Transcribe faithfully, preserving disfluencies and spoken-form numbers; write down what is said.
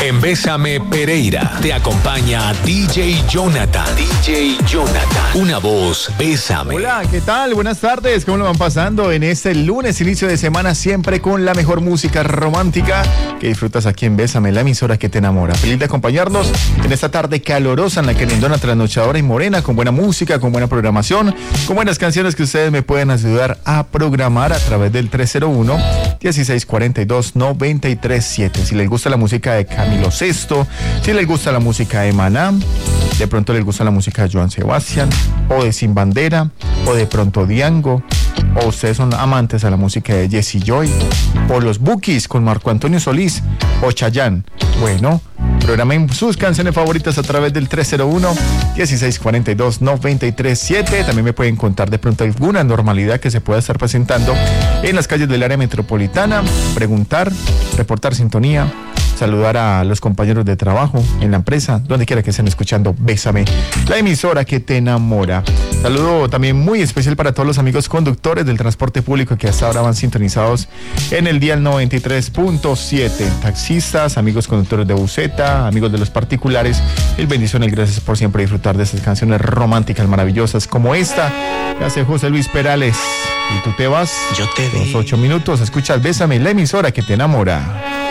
En Bésame Pereira te acompaña D J Jonathan. D J Jonathan. Una voz, Bésame. Hola, ¿qué tal? Buenas tardes. ¿Cómo lo van pasando en este lunes, inicio de semana, siempre con la mejor música romántica que disfrutas aquí en Bésame, la emisora que te enamora? Feliz de acompañarnos en esta tarde calorosa en la que lindona, trasnochadora y morena, con buena música, con buena programación, con buenas canciones que ustedes me pueden ayudar a programar a través del tres cero uno, dieciséis cuarenta y dos, noventa y tres siete. Si les gusta la música de Camilo Sesto, si les gusta la música de Maná, de pronto les gusta la música de Joan Sebastián, o de Sin Bandera, o de pronto Diango, o ustedes son amantes a la música de Jesse Joy, o los Bukis con Marco Antonio Solís, o Chayanne. Bueno, programen sus canciones favoritas a través del tres cero uno, dieciséis cuarenta y dos, noventa y tres siete. También me pueden contar de pronto alguna normalidad que se pueda estar presentando en las calles del área metropolitana, preguntar, reportar sintonía, saludar a los compañeros de trabajo en la empresa, donde quiera que estén escuchando Bésame, la emisora que te enamora. Saludo también muy especial para todos los amigos conductores del transporte público que hasta ahora van sintonizados en el dial noventa y tres punto siete. Taxistas, amigos conductores de buseta, amigos de los particulares, el bendición y gracias por siempre disfrutar de estas canciones románticas maravillosas como esta que hace José Luis Perales. Y tú te vas, yo te los ocho minutos, escuchas Bésame, la emisora que te enamora.